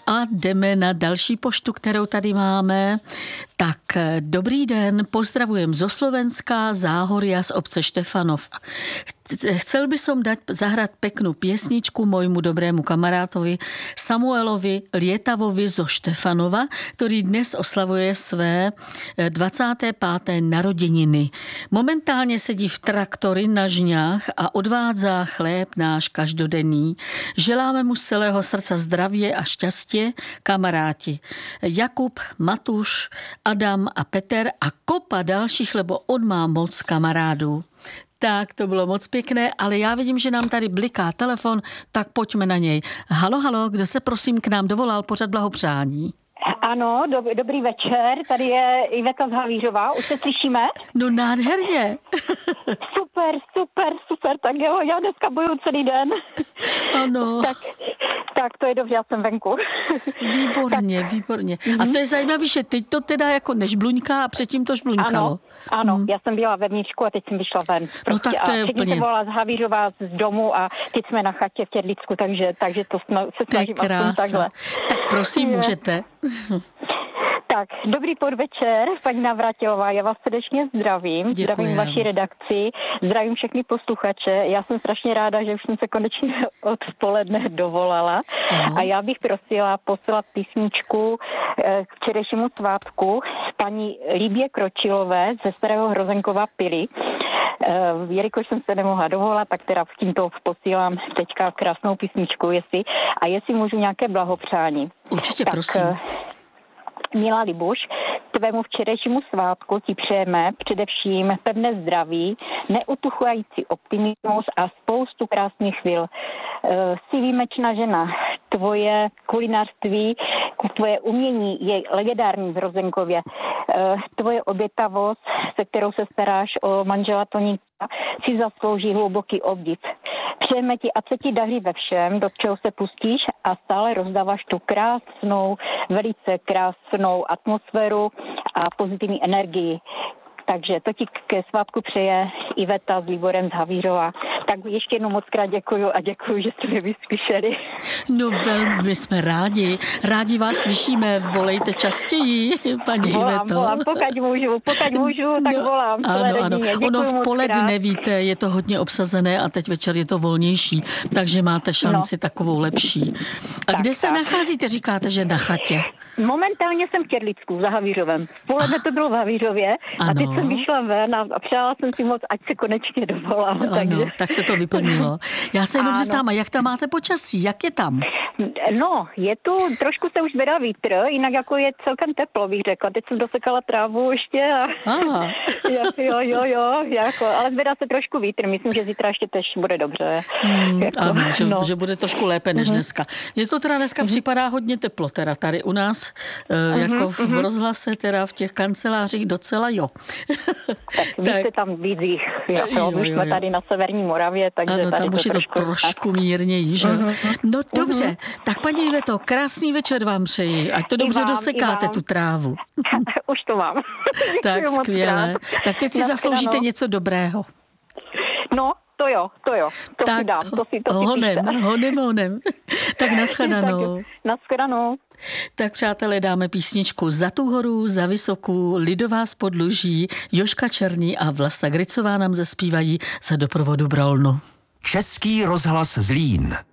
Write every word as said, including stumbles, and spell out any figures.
A jdeme na další poštu, kterou tady máme. Tak, dobrý den, pozdravujem zo Slovenska, Záhoria z obce Štefanov. Chcel by som dať zahrať peknú piesničku môjmu dobrému kamarátovi Samuelovi Lietavovi zo Štefanova, ktorý dnes oslavuje své dvacáté páté narodeniny. Momentálne sedí v traktori na žňách a odvádza chléb náš každodenný. Želáme mu z celého srdca zdravie a šťastie, kamaráti Jakub, Matúš, Adam a Peter a kopa dalších, lebo on má moc kamarádů. Tak, to bylo moc pěkné, ale já vidím, že nám tady bliká telefon, tak pojďme na něj. Halo, halo, kdo se prosím k nám dovolal, pořad blahopřání? Ano, do, dobrý večer, tady je Iveta z Havířova, už se slyšíme? No nádherně. Super, super, super, tak jo, já dneska bojuju celý den. Ano. tak, tak to je dobře, já jsem venku. Výborně, tak. výborně. A to je zajímavé, že teď to teda jako nežbluňká a předtím to žbluňkalo. Ano, ano hmm. já jsem byla vevnitřku a teď jsem vyšla ven. Prostě. No tak to je a úplně... jsem volala z Havířova z domu a teď jsme na chatě v Těrlicku, takže, takže to se snažím aspoň takhle. Tak prosím, můžete. Tak, dobrý podvečer, paní Navrátilová, já vás srdečně zdravím, Děkuji. Zdravím vaši redakci, zdravím všechny posluchače, já jsem strašně ráda, že už jsem se konečně odpoledne dovolala. Aha. A já bych prosila poslat písničku k včerejšímu svátku paní Líbě Kročilové ze Starého Hrozenkova Pily. Jelikož jsem se nemohla dovolat, tak teda tímto posílám teďka krásnou písničku, jestli, a jestli můžu nějaké blahopřání. Určitě, tak, prosím. Milá Libuš, tvému včerejšímu svátku ti přejeme především pevné zdraví, neutuchající optimismus a spoustu krásných chvil. Jsi výjimečná žena, tvoje kulinářství, tvoje umění je legendární v Hrozenkově. Tvoje obětavost, se kterou se staráš o manžela Toníka, si zaslouží hluboký obdiv. Přejeme ti, ať se ti daří ve všem, do čeho se pustíš a stále rozdáváš tu krásnou, velice krásnou atmosféru a pozitivní energii. Takže to ti ke svátku přeje Iveta s Liborem z Havířova. Tak ještě jednou moc krát děkuju a děkuju, že jste mě vyspíšeli. No velmi jsme rádi. Rádi vás slyšíme. Volejte častěji, paní volám, Iveto. Volám, pokud můžu, pokud můžu, tak no, volám. Ano, ano. Ono v poledne, krát. víte, je to hodně obsazené a teď večer je to volnější, takže máte šanci no. takovou lepší. A tak, kde se tak. nacházíte, říkáte, že na chatě? Momentálně jsem v Těrlicku, za Havířovem. V poledne to bylo v Havířově a teď jsem vyšla ven a, a přála jsem si moc, ať se konečně dovolám. No, takže... no, tak se to vyplnilo. Já se jenom zeptám, a jak tam máte počasí? Jak je tam? No, je tu, trošku se už vedá vítr, jinak jako je celkem teplo, bych řekla. Teď jsem dosekala trávu ještě a jo, jo, jo, jo, jako, ale zvedá se trošku vítr. Myslím, že zítra ještě tež bude dobře. Hmm, jako, ano, že, no. že bude trošku lépe než mm-hmm. dneska. Mně to teda dneska mm-hmm. připadá hodně teplo, teda tady u nás, mm-hmm, jako v mm-hmm. rozhlase, teda v těch kancelářích docela jo. Tak víc se tam víc jich, jo, jo, už jsme tady na severní Moravě, takže ano, tady tam už to je to trošku, trošku mírněji, že? Mm-hmm. No dobře, mm-hmm. tak paní Iveto, krásný večer vám přeji, ať to I dobře vám, dosekáte tu trávu. Už to mám. Tak skvěle. Tak teď si zasloužíte něco dobrého. No, to jo, to jo. To tak si dám, to si to honem, si honem, honem. Tak nashledanou. Nashledanou. Tak přátelé, dáme písničku Za tu horu, za vysokou, Lidová z Podluží, Jožka Černý a Vlasta Gricová nám zaspívají za doprovodu Brolnu. Český rozhlas Zlín.